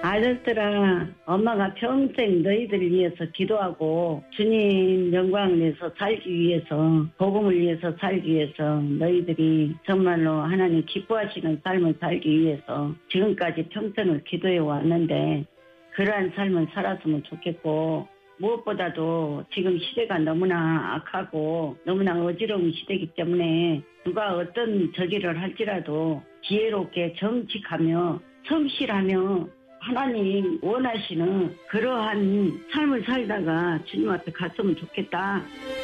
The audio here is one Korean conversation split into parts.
아들들아, 엄마가 평생 너희들을 위해서 기도하고 주님 영광을 위해서 살기 위해서, 복음을 위해서 살기 위해서, 너희들이 정말로 하나님 기뻐하시는 삶을 살기 위해서 지금까지 평생을 기도해 왔는데 그러한 삶을 살았으면 좋겠고, 무엇보다도 지금 시대가 너무나 악하고 너무나 어지러운 시대이기 때문에 누가 어떤 저지를 할지라도 지혜롭게 정직하며 성실하며 하나님 원하시는 그러한 삶을 살다가 주님 앞에 갔으면 좋겠다.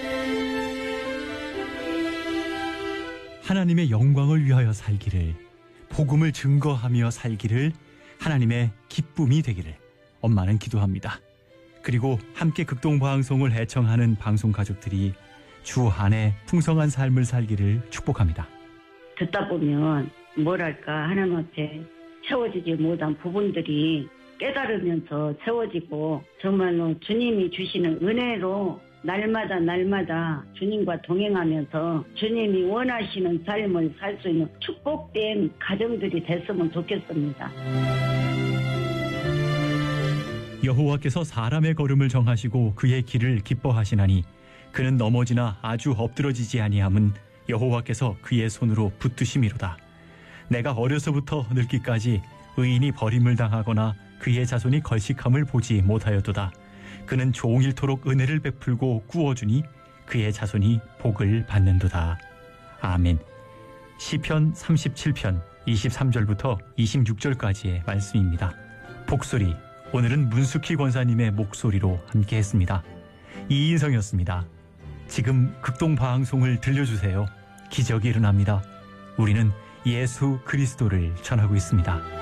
하나님의 영광을 위하여 살기를, 복음을 증거하며 살기를, 하나님의 기쁨이 되기를 엄마는 기도합니다. 그리고 함께 극동방송을 애청하는 방송 가족들이 주 안에 풍성한 삶을 살기를 축복합니다. 듣다 보면 뭐랄까 하나님 앞에 채워지지 못한 부분들이 깨달으면서 채워지고 정말로 주님이 주시는 은혜로 날마다 주님과 동행하면서 주님이 원하시는 삶을 살 수 있는 축복된 가정들이 됐으면 좋겠습니다. 여호와께서 사람의 걸음을 정하시고 그의 길을 기뻐하시나니 그는 넘어지나 아주 엎드러지지 아니함은 여호와께서 그의 손으로 붙드심이로다. 내가 어려서부터 늙기까지 의인이 버림을 당하거나 그의 자손이 걸식함을 보지 못하였도다. 그는 종일토록 은혜를 베풀고 구워주니 그의 자손이 복을 받는도다. 아멘. 시편 37편 23절부터 26절까지의 말씀입니다. 복소리, 오늘은 문숙희 권사님의 목소리로 함께했습니다. 이인성이었습니다. 지금 극동방송을 들려주세요. 기적이 일어납니다. 우리는 예수 그리스도를 전하고 있습니다.